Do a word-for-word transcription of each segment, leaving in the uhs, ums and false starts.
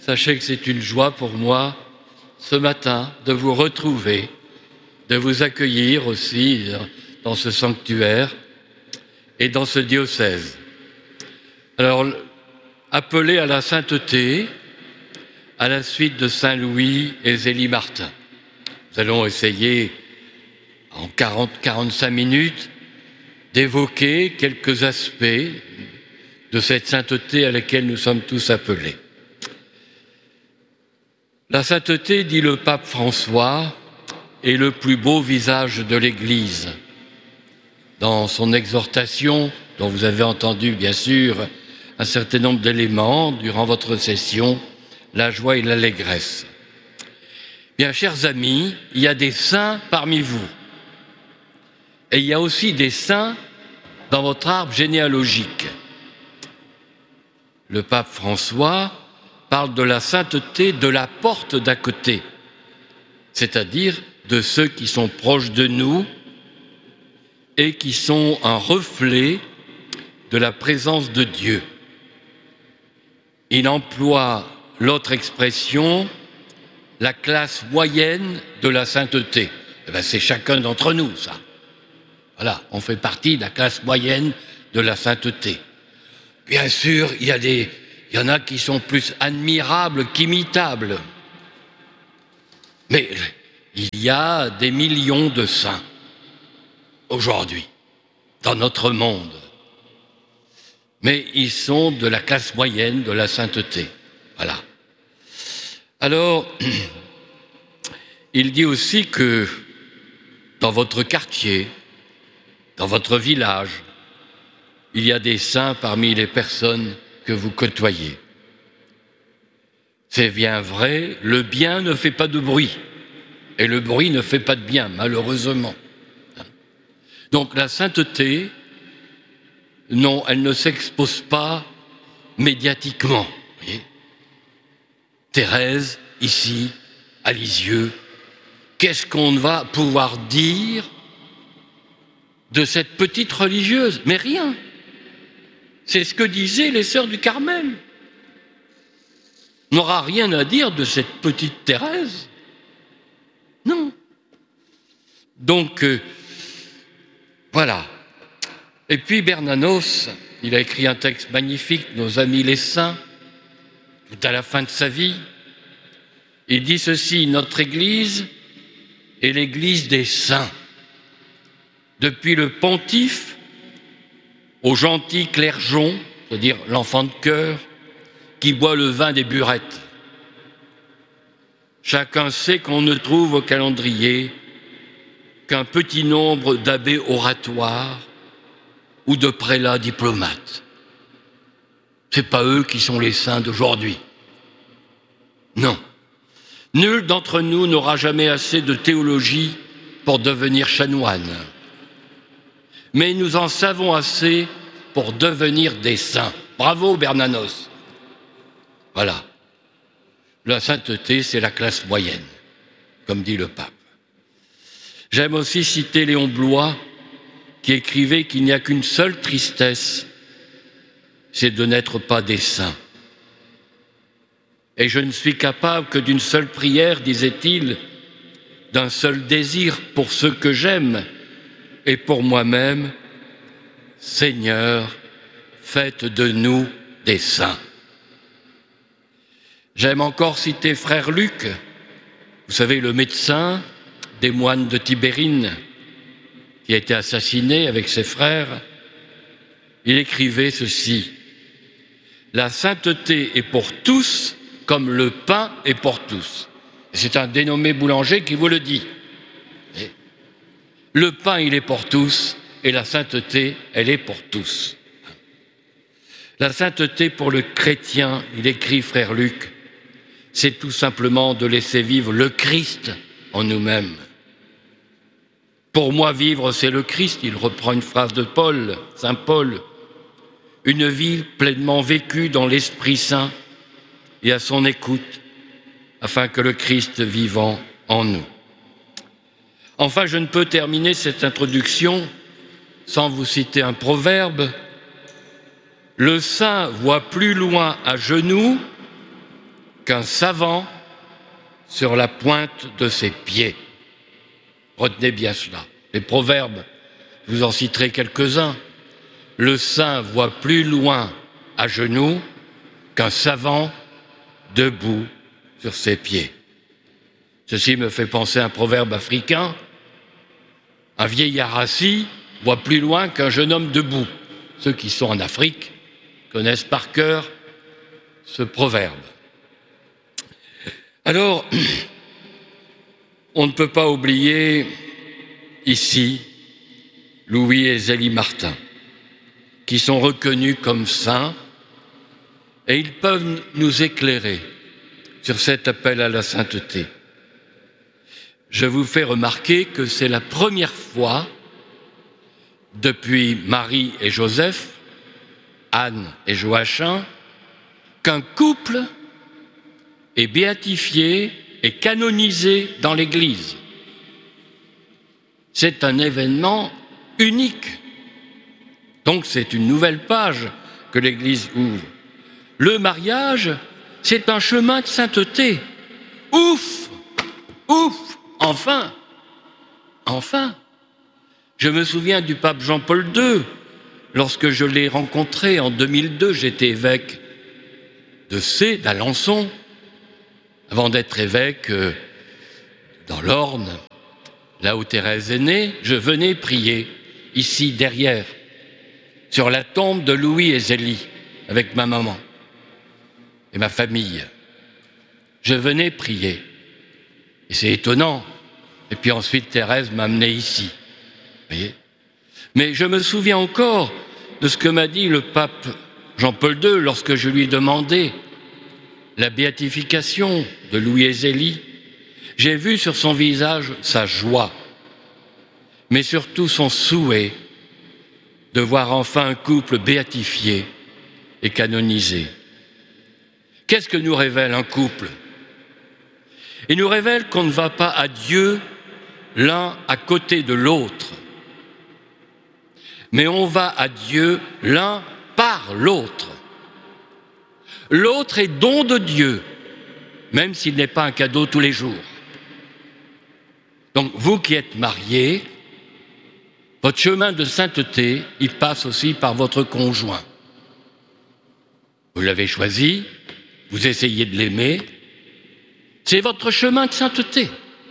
Sachez que c'est une joie pour moi ce matin de vous retrouver, de vous accueillir aussi dans ce sanctuaire et dans ce diocèse. Alors, appelé à la sainteté, à la suite de Saint Louis et Zélie Martin. Nous allons essayer en quarante à quarante-cinq minutes d'évoquer quelques aspects de cette sainteté à laquelle nous sommes tous appelés. La sainteté, dit le pape François, est le plus beau visage de l'Église. Dans son exhortation, dont vous avez entendu bien sûr un certain nombre d'éléments durant votre session, la joie et l'allégresse. Bien, chers amis, il y a des saints parmi vous. Et il y a aussi des saints dans votre arbre généalogique. Le pape François parle de la sainteté de la porte d'à côté, c'est-à-dire de ceux qui sont proches de nous et qui sont un reflet de la présence de Dieu. Il emploie l'autre expression, la classe moyenne de la sainteté. Eh bien, c'est chacun d'entre nous, ça. Voilà, on fait partie de la classe moyenne de la sainteté. Bien sûr, il y a des, il y en a qui sont plus admirables qu'imitables. Mais il y a des millions de saints aujourd'hui dans notre monde. Mais ils sont de la classe moyenne de la sainteté. Voilà. Alors, il dit aussi que dans votre quartier, dans votre village, il y a des saints parmi les personnes que vous côtoyez. C'est bien vrai, le bien ne fait pas de bruit, et le bruit ne fait pas de bien, malheureusement. Donc la sainteté, non, elle ne s'expose pas médiatiquement. Vous voyez ? Thérèse, ici, à Lisieux, qu'est-ce qu'on va pouvoir dire de cette petite religieuse? Mais rien. C'est ce que disaient les sœurs du Carmel. On n'aura rien à dire de cette petite Thérèse. Non. Donc, euh, voilà. Et puis Bernanos, il a écrit un texte magnifique, Nos amis les saints, tout à la fin de sa vie. Il dit ceci, notre Église est l'Église des saints. Depuis le pontife au gentil clergeon, c'est-à-dire l'enfant de chœur, qui boit le vin des burettes. Chacun sait qu'on ne trouve au calendrier qu'un petit nombre d'abbés oratoires ou de prélats diplomates. Ce n'est pas eux qui sont les saints d'aujourd'hui. Non. Nul d'entre nous n'aura jamais assez de théologie pour devenir chanoine. Mais nous en savons assez pour devenir des saints. Bravo Bernanos. Voilà. La sainteté, c'est la classe moyenne, comme dit le pape. J'aime aussi citer Léon Bloy, qui écrivait qu'il n'y a qu'une seule tristesse, c'est de n'être pas des saints. Et je ne suis capable que d'une seule prière, disait-il, d'un seul désir pour ceux que j'aime et pour moi-même, Seigneur, faites de nous des saints. J'aime encore citer frère Luc, vous savez, le médecin des moines de Tibérine, qui a été assassiné avec ses frères. Il écrivait ceci, « La sainteté est pour tous comme le pain est pour tous. » C'est un dénommé boulanger qui vous le dit. Le pain, il est pour tous, et la sainteté, elle est pour tous. La sainteté pour le chrétien, il écrit frère Luc, c'est tout simplement de laisser vivre le Christ en nous-mêmes. Pour moi, vivre, c'est le Christ, il reprend une phrase de Paul, Saint Paul, une vie pleinement vécue dans l'Esprit Saint et à son écoute, afin que le Christ vivant en nous. Enfin, je ne peux terminer cette introduction sans vous citer un proverbe. Le saint voit plus loin à genoux qu'un savant sur la pointe de ses pieds. Retenez bien cela. Les proverbes, je vous en citerai quelques-uns. Le saint voit plus loin à genoux qu'un savant debout sur ses pieds. Ceci me fait penser à un proverbe africain. Un vieillard assis voit plus loin qu'un jeune homme debout. Ceux qui sont en Afrique connaissent par cœur ce proverbe. Alors, on ne peut pas oublier ici Louis et Zélie Martin, qui sont reconnus comme saints, et ils peuvent nous éclairer sur cet appel à la sainteté. Je vous fais remarquer que c'est la première fois depuis Marie et Joseph, Anne et Joachim, qu'un couple est béatifié et canonisé dans l'Église. C'est un événement unique. Donc c'est une nouvelle page que l'Église ouvre. Le mariage, c'est un chemin de sainteté. Ouf! Ouf! Enfin! Enfin! Je me souviens du pape Jean-Paul deux. Lorsque je l'ai rencontré en deux mille deux, j'étais évêque de C, d'Alençon, avant d'être évêque euh, dans l'Orne, là où Thérèse est née. Je venais prier, ici derrière, sur la tombe de Louis et Zélie, avec ma maman et ma famille. Je venais prier. Et c'est étonnant. Et puis ensuite, Thérèse m'a amené ici. Vous voyez ? Mais je me souviens encore de ce que m'a dit le pape Jean-Paul deux lorsque je lui ai demandé la béatification de Louis et Zélie. J'ai vu sur son visage sa joie, mais surtout son souhait de voir enfin un couple béatifié et canonisé. Qu'est-ce que nous révèle un couple ? Il nous révèle qu'on ne va pas à Dieu l'un à côté de l'autre, mais on va à Dieu l'un par l'autre. L'autre est don de Dieu, même s'il n'est pas un cadeau tous les jours. Donc vous qui êtes mariés, votre chemin de sainteté, il passe aussi par votre conjoint. Vous l'avez choisi, vous essayez de l'aimer, c'est votre chemin de sainteté.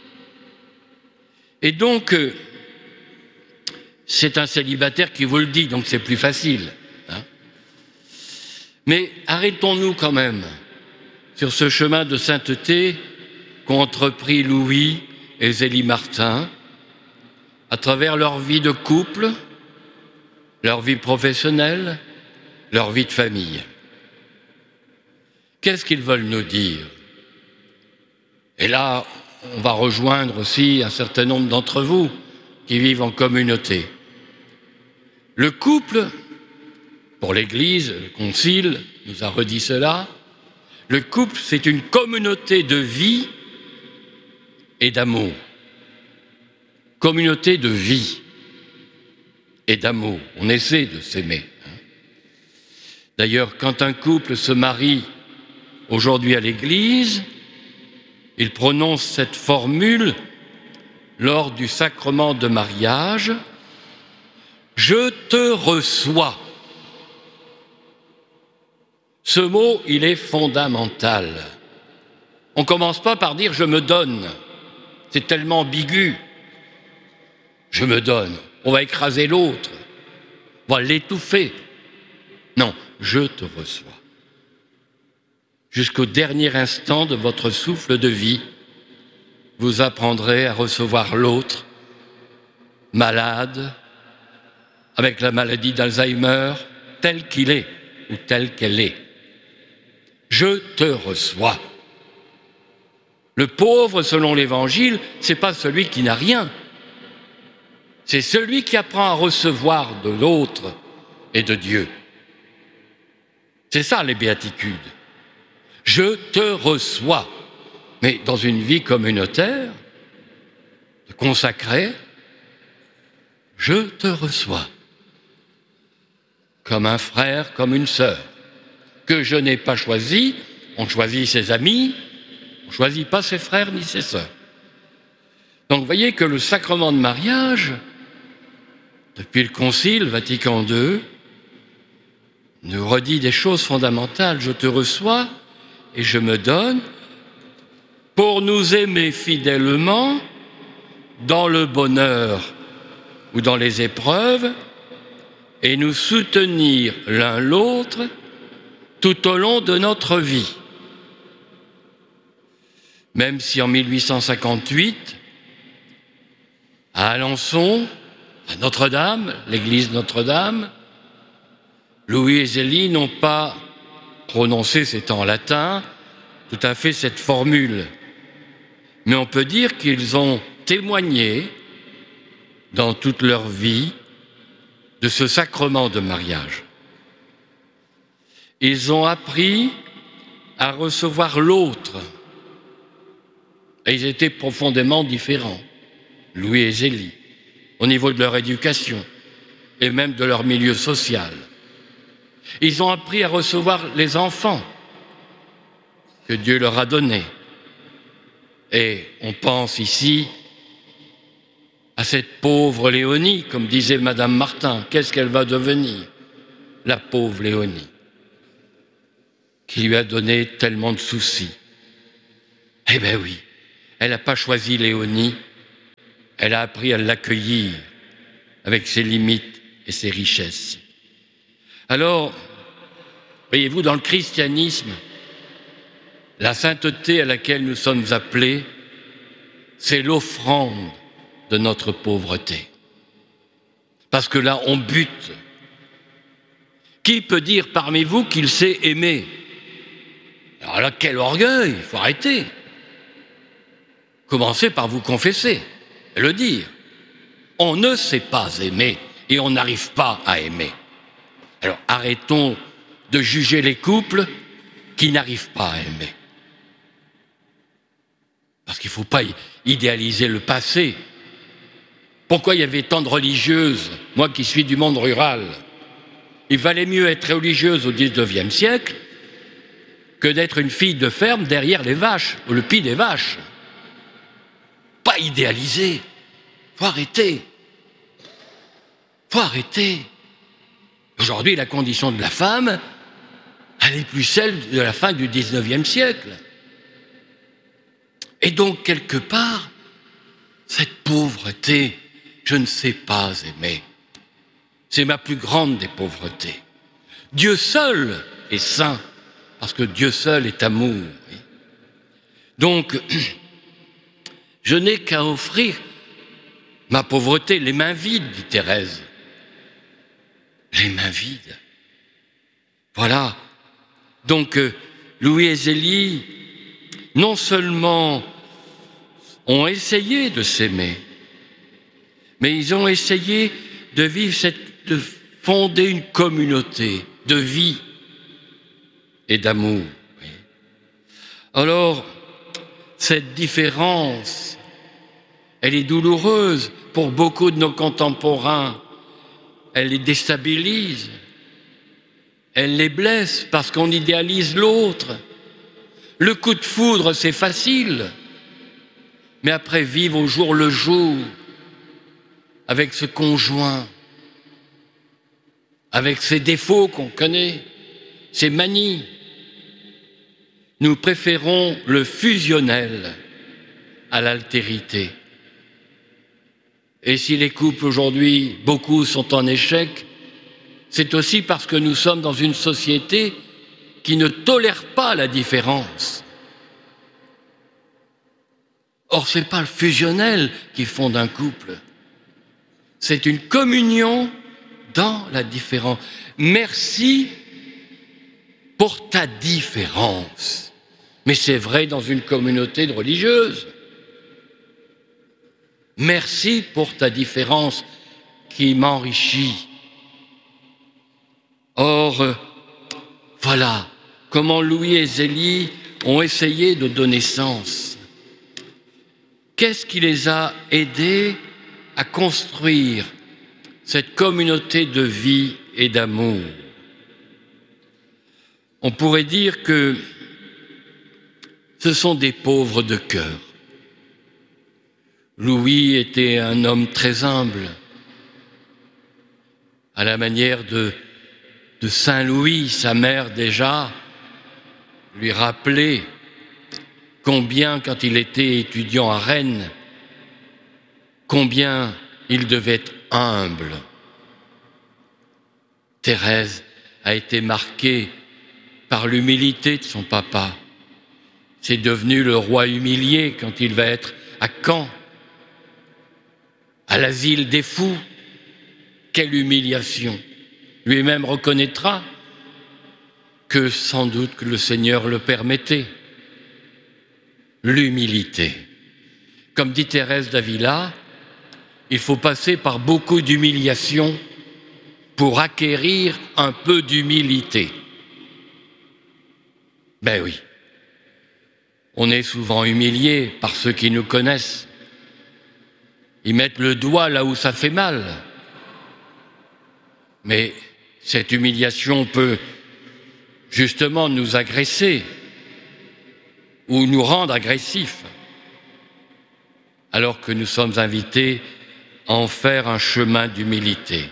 Et donc, euh, c'est un célibataire qui vous le dit, donc c'est plus facile. Hein. Mais arrêtons-nous quand même sur ce chemin de sainteté qu'ont entrepris Louis et Zélie Martin à travers leur vie de couple, leur vie professionnelle, leur vie de famille. Qu'est-ce qu'ils veulent nous dire ? Et là, on va rejoindre aussi un certain nombre d'entre vous qui vivent en communauté. Le couple, pour l'Église, le Concile nous a redit cela, le couple, c'est une communauté de vie et d'amour. Communauté de vie et d'amour. On essaie de s'aimer. D'ailleurs, quand un couple se marie aujourd'hui à l'Église, il prononce cette formule lors du sacrement de mariage, « Je te reçois ». Ce mot, il est fondamental. On ne commence pas par dire « je me donne ». C'est tellement ambigu. Je me donne. On va écraser l'autre. On va l'étouffer. Non, je te reçois. Jusqu'au dernier instant de votre souffle de vie, vous apprendrez à recevoir l'autre, malade, avec la maladie d'Alzheimer, tel qu'il est ou telle qu'elle est. Je te reçois. Le pauvre, selon l'Évangile, ce n'est pas celui qui n'a rien. C'est celui qui apprend à recevoir de l'autre et de Dieu. C'est ça les béatitudes. Je te reçois. Mais dans une vie communautaire, consacrée, je te reçois. Comme un frère, comme une sœur, que je n'ai pas choisi, On choisit ses amis, on ne choisit pas ses frères ni ses sœurs. Donc vous voyez que le sacrement de mariage, depuis le Concile Vatican deux, nous redit des choses fondamentales. Je te reçois et je me donne pour nous aimer fidèlement dans le bonheur ou dans les épreuves et nous soutenir l'un l'autre tout au long de notre vie. Même si en mille huit cent cinquante-huit, à Alençon, à Notre-Dame, l'église Notre-Dame, Louis et Zélie n'ont pas prononcé, c'est en latin, tout à fait cette formule. Mais on peut dire qu'ils ont témoigné dans toute leur vie de ce sacrement de mariage. Ils ont appris à recevoir l'autre. Et ils étaient profondément différents, Louis et Zélie, au niveau de leur éducation et même de leur milieu social. Ils ont appris à recevoir les enfants que Dieu leur a donnés. Et on pense ici à cette pauvre Léonie, comme disait Madame Martin. Qu'est-ce qu'elle va devenir, la pauvre Léonie, qui lui a donné tellement de soucis? Eh bien oui, elle n'a pas choisi Léonie, elle a appris à l'accueillir avec ses limites et ses richesses. Alors, voyez-vous, dans le christianisme, la sainteté à laquelle nous sommes appelés, c'est l'offrande de notre pauvreté. Parce que là, on bute. Qui peut dire parmi vous qu'il sait aimer? Alors là, quel orgueil, il faut arrêter. Commencez par vous confesser et le dire. On ne sait pas aimer et on n'arrive pas à aimer. Alors arrêtons de juger les couples qui n'arrivent pas à aimer. Parce qu'il ne faut pas idéaliser le passé. Pourquoi il y avait tant de religieuses, moi qui suis du monde rural? Il valait mieux être religieuse au dix-neuvième siècle que d'être une fille de ferme derrière les vaches, ou le pis des vaches. Pas idéaliser. Faut arrêter. Faut arrêter. Aujourd'hui, la condition de la femme, elle est plus celle de la fin du dix-neuvième siècle. Et donc, quelque part, cette pauvreté, je ne sais pas aimer. C'est ma plus grande des pauvretés. Dieu seul est saint, parce que Dieu seul est amour. Donc, je n'ai qu'à offrir ma pauvreté, les mains vides, dit Thérèse. Les mains vides. Voilà. Donc, euh, Louis et Zélie, non seulement ont essayé de s'aimer, mais ils ont essayé de vivre cette, de fonder une communauté de vie et d'amour. Alors, cette différence, elle est douloureuse pour beaucoup de nos contemporains. Elle les déstabilise, elle les blesse parce qu'on idéalise l'autre. Le coup de foudre, c'est facile, mais après vivre au jour le jour avec ce conjoint, avec ses défauts qu'on connaît, ses manies, nous préférons le fusionnel à l'altérité. Et si les couples aujourd'hui, beaucoup sont en échec, c'est aussi parce que nous sommes dans une société qui ne tolère pas la différence. Or, ce n'est pas le fusionnel qui fonde un couple, c'est une communion dans la différence. Merci pour ta différence. Mais c'est vrai dans une communauté de religieuses. Merci pour ta différence qui m'enrichit. Or, euh, voilà comment Louis et Zélie ont essayé de donner sens. Qu'est-ce qui les a aidés à construire cette communauté de vie et d'amour? On pourrait dire que ce sont des pauvres de cœur. Louis était un homme très humble, à la manière de, de Saint Louis. Sa mère déjà lui rappelait combien, quand il était étudiant à Rennes, combien il devait être humble. Thérèse a été marquée par l'humilité de son papa. C'est devenu le roi humilié quand il va être à Caen, à l'asile des fous. Quelle humiliation! Lui-même reconnaîtra que sans doute que le Seigneur le permettait. L'humilité. Comme dit Thérèse d'Avila, il faut passer par beaucoup d'humiliation pour acquérir un peu d'humilité. Ben oui, on est souvent humilié par ceux qui nous connaissent. Ils mettent le doigt là où ça fait mal. Mais cette humiliation peut justement nous agresser ou nous rendre agressifs, alors que nous sommes invités à en faire un chemin d'humilité.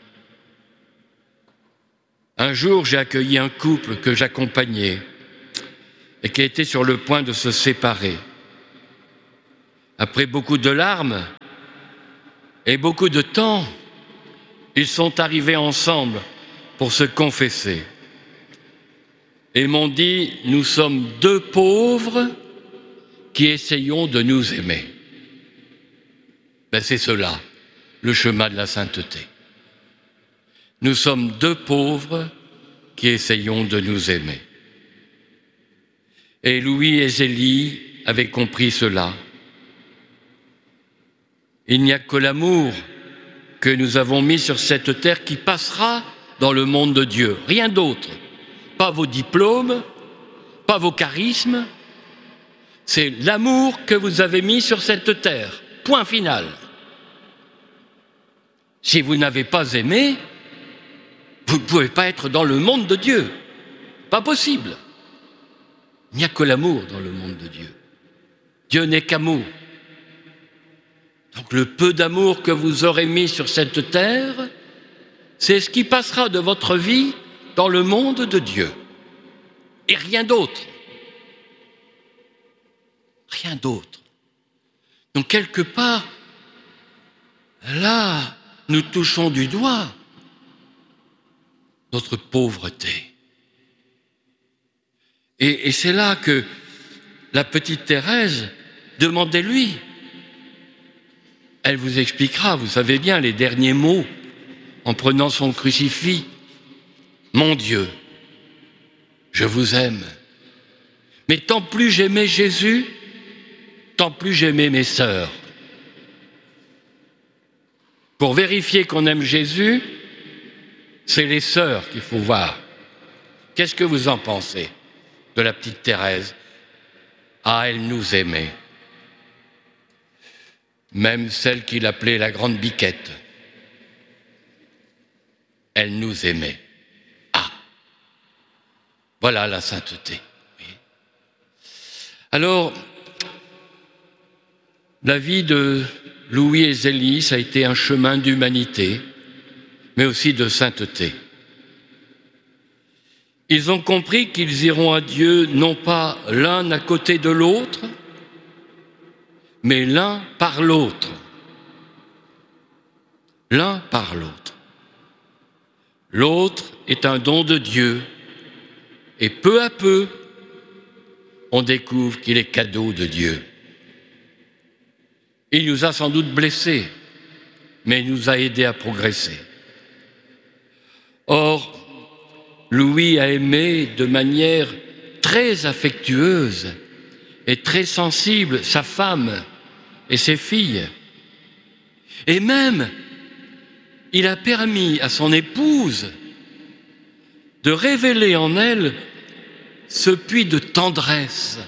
Un jour, j'ai accueilli un couple que j'accompagnais et qui était sur le point de se séparer. Après beaucoup de larmes et beaucoup de temps, ils sont arrivés ensemble pour se confesser et m'ont dit « Nous sommes deux pauvres qui essayons de nous aimer ». Ben c'est cela, le chemin de la sainteté. Nous sommes deux pauvres qui essayons de nous aimer. Et Louis et Zélie avaient compris cela. Il n'y a que l'amour que nous avons mis sur cette terre qui passera dans le monde de Dieu, rien d'autre. Pas vos diplômes, pas vos charismes, c'est l'amour que vous avez mis sur cette terre, point final. Si vous n'avez pas aimé, vous ne pouvez pas être dans le monde de Dieu, pas possible. Il n'y a que l'amour dans le monde de Dieu. Dieu n'est qu'amour. Donc le peu d'amour que vous aurez mis sur cette terre, c'est ce qui passera de votre vie dans le monde de Dieu. Et rien d'autre. Rien d'autre. Donc quelque part, là, nous touchons du doigt notre pauvreté. Et, et c'est là que la petite Thérèse, demandez-lui. Elle vous expliquera, vous savez bien, les derniers mots en prenant son crucifix. Mon Dieu, je vous aime. Mais tant plus j'aimais Jésus, tant plus j'aimais mes sœurs. Pour vérifier qu'on aime Jésus, c'est les sœurs qu'il faut voir. Qu'est-ce que vous en pensez de la petite Thérèse? Ah, elle nous aimait. Même celle qu'il appelait la grande biquette. Elle nous aimait. Ah, voilà la sainteté. Alors, la vie de Louis et Zélie, ça a été un chemin d'humanité, mais aussi de sainteté. Ils ont compris qu'ils iront à Dieu non pas l'un à côté de l'autre, mais l'un par l'autre. L'un par l'autre. L'autre est un don de Dieu, et peu à peu, on découvre qu'il est cadeau de Dieu. Il nous a sans doute blessés, mais il nous a aidés à progresser. Or, Louis a aimé de manière très affectueuse et très sensible sa femme et ses filles. Et même, il a permis à son épouse de révéler en elle ce puits de tendresse,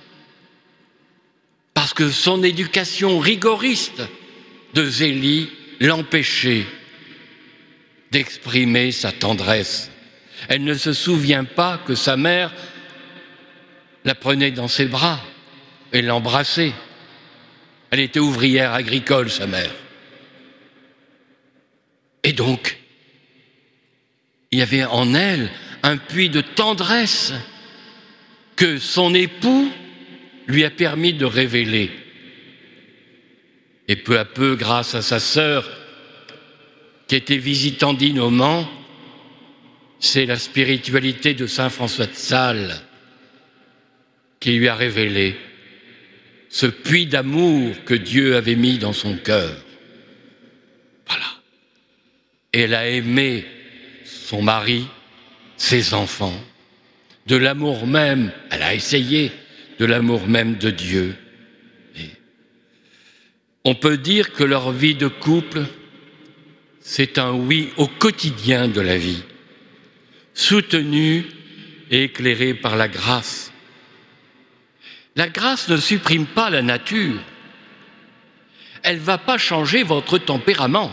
parce que son éducation rigoriste de Zélie l'empêchait d'exprimer sa tendresse. Elle ne se souvient pas que sa mère la prenait dans ses bras et l'embrassait. Elle était ouvrière agricole, sa mère. Et donc, il y avait en elle un puits de tendresse que son époux lui a permis de révéler. Et peu à peu, grâce à sa sœur, qui était visitandine au Mans, c'est la spiritualité de saint François de Sales qui lui a révélé ce puits d'amour que Dieu avait mis dans son cœur. Voilà. Et elle a aimé son mari, ses enfants, de l'amour même, elle a essayé, de l'amour même de Dieu. Et on peut dire que leur vie de couple, c'est un oui au quotidien de la vie, soutenu et éclairé par la grâce. La grâce ne supprime pas la nature. Elle ne va pas changer votre tempérament.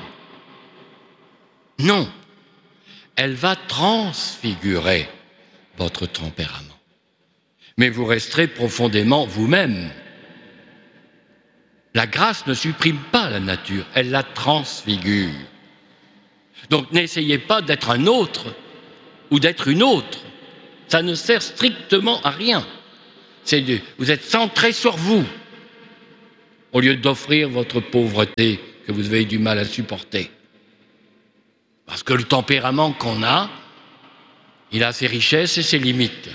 Non, elle va transfigurer votre tempérament. Mais vous resterez profondément vous-même. La grâce ne supprime pas la nature, elle la transfigure. Donc n'essayez pas d'être un autre ou d'être une autre. Ça ne sert strictement à rien. C'est de, vous êtes centré sur vous, au lieu d'offrir votre pauvreté que vous avez du mal à supporter. Parce que le tempérament qu'on a, il a ses richesses et ses limites.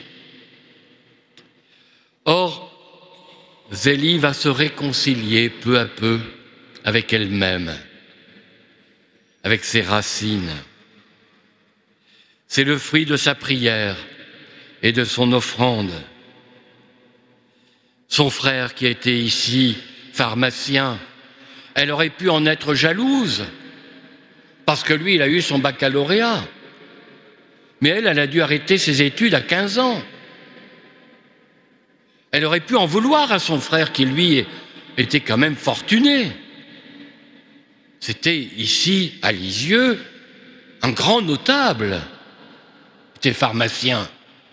Or, Zélie va se réconcilier peu à peu avec elle-même, avec ses racines. C'est le fruit de sa prière et de son offrande. Son frère qui était ici pharmacien, elle aurait pu en être jalouse, parce que lui, il a eu son baccalauréat. Mais elle, elle a dû arrêter ses études à quinze ans. Elle aurait pu en vouloir à son frère qui, lui, était quand même fortuné. C'était ici, à Lisieux, un grand notable. Il était pharmacien.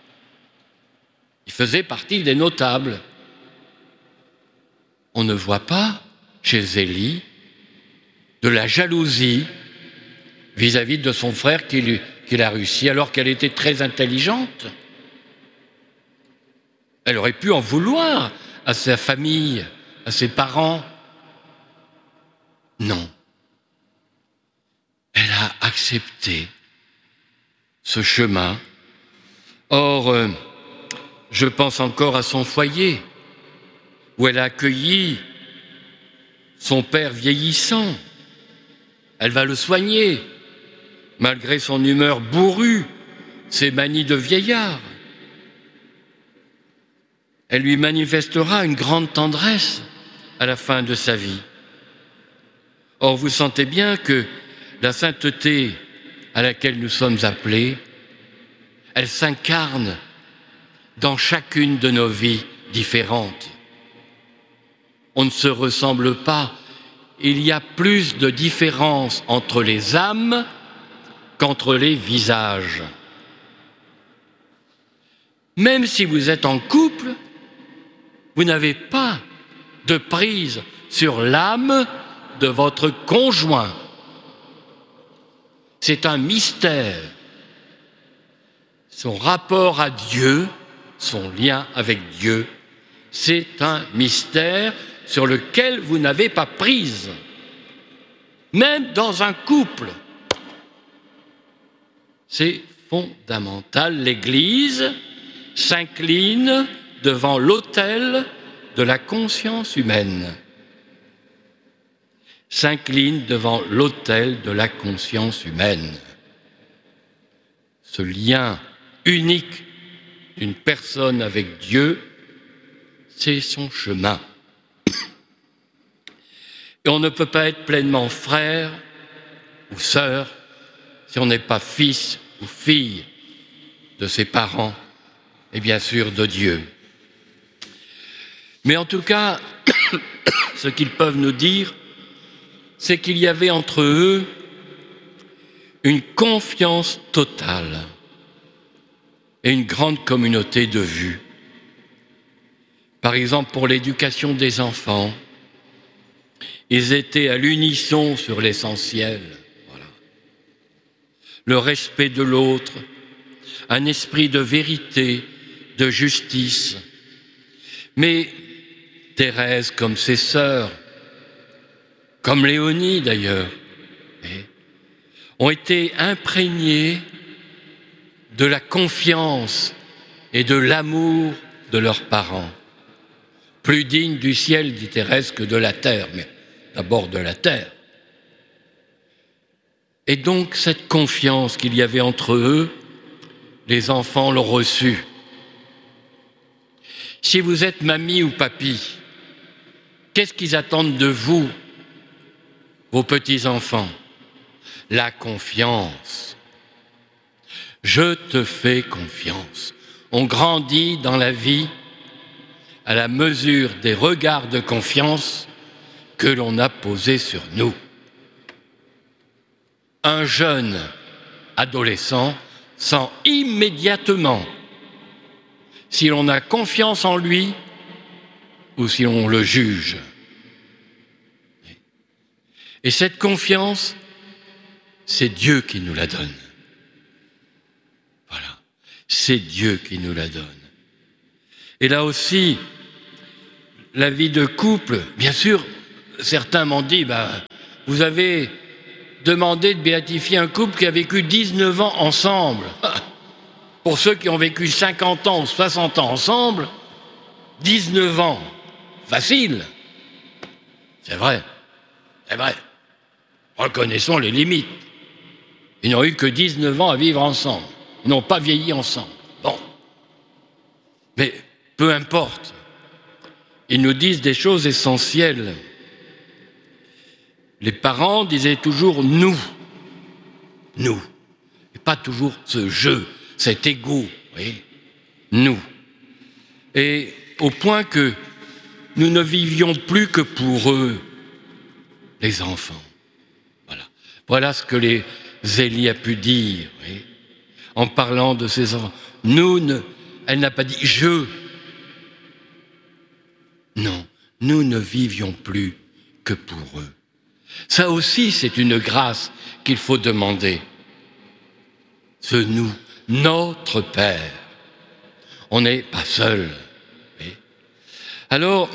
Il faisait partie des notables. On ne voit pas, chez Zélie, de la jalousie vis-à-vis de son frère qui, lui, qui a réussi, alors qu'elle était très intelligente. Elle aurait pu en vouloir à sa famille, à ses parents. Non. Elle a accepté ce chemin. Or, euh, je pense encore à son foyer, où elle a accueilli son père vieillissant. Elle va le soigner, malgré son humeur bourrue, ses manies de vieillard. Elle lui manifestera une grande tendresse à la fin de sa vie. Or, vous sentez bien que la sainteté à laquelle nous sommes appelés, elle s'incarne dans chacune de nos vies différentes. On ne se ressemble pas. Il y a plus de différence entre les âmes qu'entre les visages. Même si vous êtes en couple, vous n'avez pas de prise sur l'âme de votre conjoint. C'est un mystère. Son rapport à Dieu, son lien avec Dieu, c'est un mystère sur lequel vous n'avez pas prise. Même dans un couple. C'est fondamental. L'Église s'incline devant l'autel de la conscience humaine. S'incline devant l'autel de la conscience humaine. Ce lien unique d'une personne avec Dieu, c'est son chemin. Et on ne peut pas être pleinement frère ou sœur si on n'est pas fils ou fille de ses parents et bien sûr de Dieu. Mais en tout cas, ce qu'ils peuvent nous dire, c'est qu'il y avait entre eux une confiance totale et une grande communauté de vues. Par exemple, pour l'éducation des enfants, ils étaient à l'unisson sur l'essentiel. Voilà. Le respect de l'autre, un esprit de vérité, de justice. Mais Thérèse, comme ses sœurs, comme Léonie d'ailleurs, ont été imprégnés de la confiance et de l'amour de leurs parents. Plus digne du ciel, dit Thérèse, que de la terre, mais d'abord de la terre. Et donc, cette confiance qu'il y avait entre eux, les enfants l'ont reçue. Si vous êtes mamie ou papy, qu'est-ce qu'ils attendent de vous, vos petits-enfants? La confiance. Je te fais confiance. On grandit dans la vie à la mesure des regards de confiance que l'on a posés sur nous. Un jeune adolescent sent immédiatement si l'on a confiance en lui ou si l'on le juge. Et cette confiance, c'est Dieu qui nous la donne. Voilà, c'est Dieu qui nous la donne. Et là aussi, la vie de couple, bien sûr, certains m'ont dit, ben, vous avez demandé de béatifier un couple qui a vécu dix-neuf ans ensemble. Pour ceux qui ont vécu cinquante ans ou soixante ans ensemble, dix-neuf ans, facile. C'est vrai, c'est vrai. Reconnaissons les limites. Ils n'ont eu que dix-neuf ans à vivre ensemble. Ils n'ont pas vieilli ensemble. Bon. Mais peu importe. Ils nous disent des choses essentielles. Les parents disaient toujours « nous ». Nous. Et pas toujours ce « je », cet égo. Oui. Nous. Et au point que nous ne vivions plus que pour eux, les enfants. Voilà. Voilà ce que les Zélie a pu dire, oui, en parlant de ses enfants. Nous, ne, elle n'a pas dit « je ». Non, nous ne vivions plus que pour eux. Ça aussi, c'est une grâce qu'il faut demander. Ce nous, notre Père. On n'est pas seul. Oui. Alors,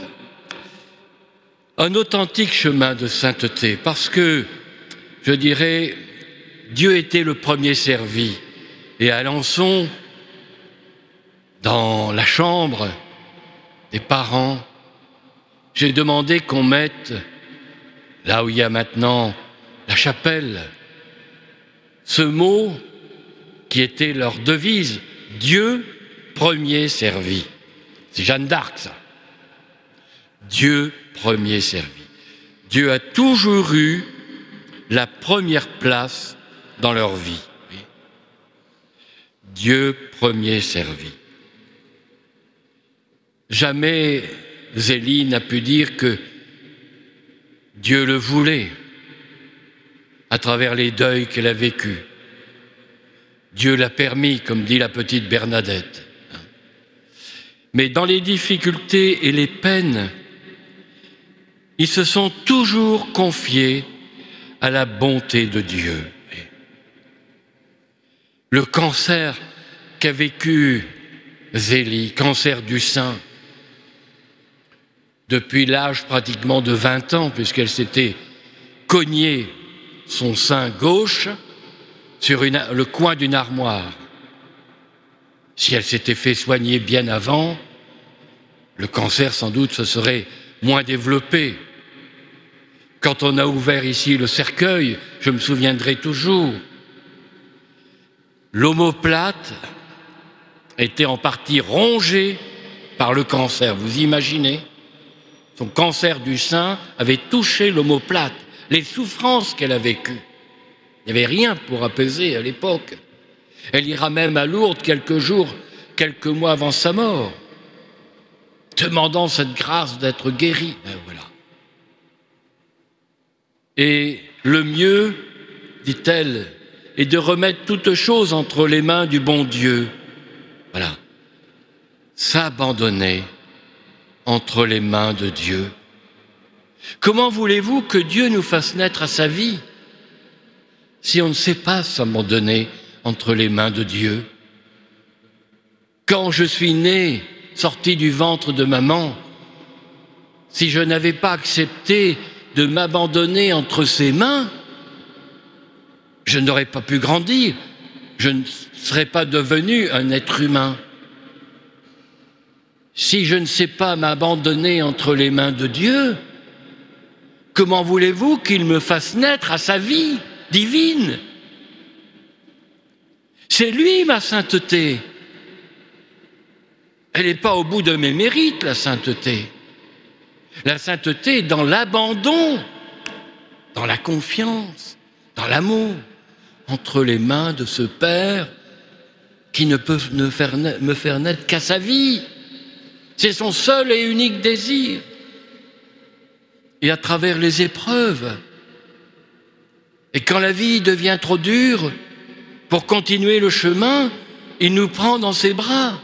un authentique chemin de sainteté, parce que, je dirais, Dieu était le premier servi. Et à Alençon, dans la chambre des parents, j'ai demandé qu'on mette, là où il y a maintenant la chapelle, ce mot qui était leur devise, Dieu premier servi. C'est Jeanne d'Arc, ça. Dieu premier servi. Dieu a toujours eu la première place dans leur vie. Dieu premier servi. Jamais Zélie n'a pu dire que Dieu le voulait à travers les deuils qu'elle a vécus. Dieu l'a permis, comme dit la petite Bernadette. Mais dans les difficultés et les peines, ils se sont toujours confiés à la bonté de Dieu. Le cancer qu'a vécu Zélie, cancer du sein, depuis l'âge pratiquement de vingt ans, puisqu'elle s'était cognée son sein gauche sur une, le coin d'une armoire. Si elle s'était fait soigner bien avant, le cancer sans doute se serait moins développé. Quand on a ouvert ici le cercueil, je me souviendrai toujours, l'omoplate était en partie rongée par le cancer. Vous imaginez ? Son cancer du sein avait touché l'omoplate, les souffrances qu'elle a vécues. Il n'y avait rien pour apaiser à l'époque. Elle ira même à Lourdes quelques jours, quelques mois avant sa mort, demandant cette grâce d'être guérie. Ben voilà. Et le mieux, dit-elle, est de remettre toutes choses entre les mains du bon Dieu. Voilà. S'abandonner entre les mains de Dieu. Comment voulez-vous que Dieu nous fasse naître à sa vie si on ne sait pas s'abandonner entre les mains de Dieu? Quand je suis né, sorti du ventre de maman, si je n'avais pas accepté de m'abandonner entre ses mains, je n'aurais pas pu grandir, je ne serais pas devenu un être humain. Si je ne sais pas m'abandonner entre les mains de Dieu, comment voulez-vous qu'il me fasse naître à sa vie divine? C'est lui ma sainteté. Elle n'est pas au bout de mes mérites, la sainteté. La sainteté est dans l'abandon, dans la confiance, dans l'amour, entre les mains de ce Père qui ne peut me faire naître, me faire naître qu'à sa vie. C'est son seul et unique désir. Et à travers les épreuves, et quand la vie devient trop dure, pour continuer le chemin, il nous prend dans ses bras.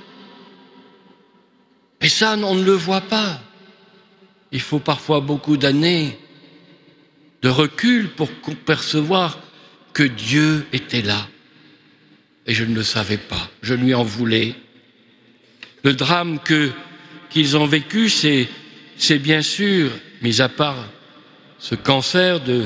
Et ça, on ne le voit pas. Il faut parfois beaucoup d'années de recul pour percevoir que Dieu était là. Et je ne le savais pas, je lui en voulais. Le drame que, qu'ils ont vécu, c'est, c'est bien sûr, mis à part ce cancer de